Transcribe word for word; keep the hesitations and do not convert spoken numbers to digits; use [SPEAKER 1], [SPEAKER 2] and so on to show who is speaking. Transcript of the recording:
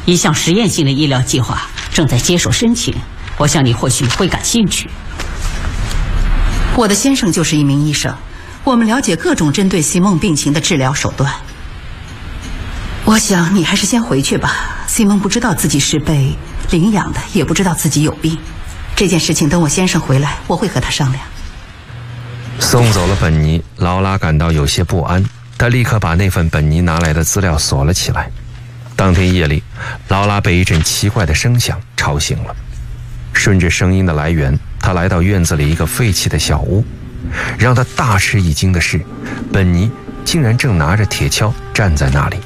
[SPEAKER 1] 一项实验性的医疗计划正在接受申请，我想你或许会感兴趣。
[SPEAKER 2] 我的先生就是一名医生，我们了解各种针对西蒙病情的治疗手段。我想你还是先回去吧。西蒙不知道自己是被领养的，也不知道自己有病。这件事情等我先生回来，我会和他商量。
[SPEAKER 3] 送走了本尼，劳拉感到有些不安，她立刻把那份本尼拿来的资料锁了起来。当天夜里，劳拉被一阵奇怪的声响吵醒了。顺着声音的来源，她来到院子里一个废弃的小屋。让她大吃一惊的是，本尼竟然正拿着铁锹站在那里。